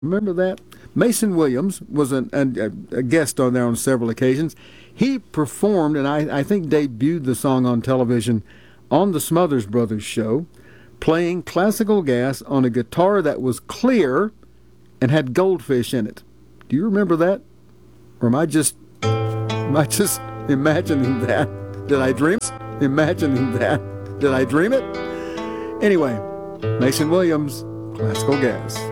Remember that? Mason Williams was a guest on there on several occasions. He performed, and I think debuted the song on television on the Smothers Brothers show, playing classical gas on a guitar that was clear and had goldfish in it. Do you remember that? Or am I just imagining that? Did I dream it? Imagining that? Did I dream it? Anyway, Mason Williams, classical gas.